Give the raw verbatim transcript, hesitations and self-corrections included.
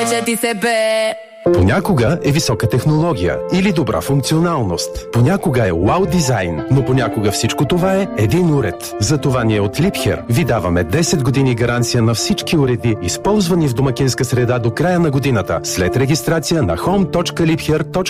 вече ти се бе. Понякога е висока технология или добра функционалност. Понякога е вау дизайн, но понякога всичко това е един уред. Затова ние от Liebherr ви даваме десет години гаранция на всички уреди, използвани в домакинска среда до края на годината, след регистрация на home точка liebherr точка